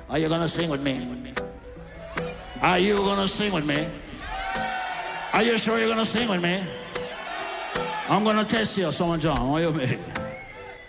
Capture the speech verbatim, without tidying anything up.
Are you gonna sing with me? Are you gonna sing with me? Are you sure you're gonna sing with me? I'm gonna test you, Son John. What do you mean?